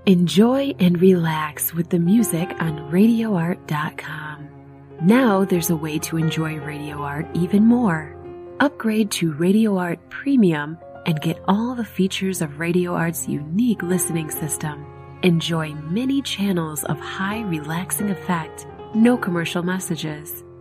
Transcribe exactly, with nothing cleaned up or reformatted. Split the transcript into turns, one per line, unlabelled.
Enjoy and relax with the music on radio art dot com. Now there's a way to enjoy Radio Art even more. Upgrade to Radio Art Premium and get all the features of Radio Art's unique listening system. Enjoy many channels of high relaxing effect, no commercial messages.